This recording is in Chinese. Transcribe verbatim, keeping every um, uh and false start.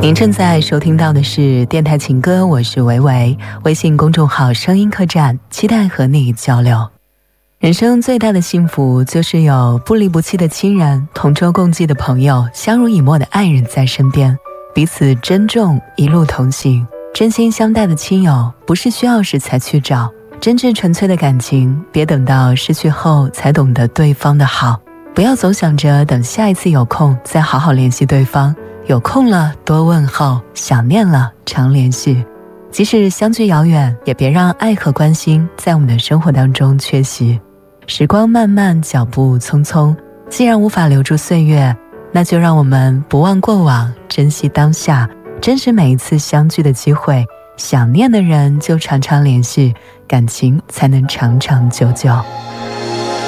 您正在收听到的是电台情歌，我是维维，微信公众号声音客栈，期待和你交流。人生最大的幸福就是有不离不弃的亲人，同舟共济的朋友，相濡以沫的爱人在身边，彼此珍重，一路同行。真心相待的亲友，不是需要时才去找，真挚纯粹的感情，别等到失去后才懂得对方的好。不要总想着等下一次有空再好好联系对方，有空了多问候，想念了常联系。即使相距遥远，也别让爱和关心在我们的生活当中缺席。时光漫漫，脚步匆匆，既然无法留住岁月，那就让我们不忘过往，珍惜当下，珍视每一次相聚的机会。想念的人就常常联系，感情才能长长久久。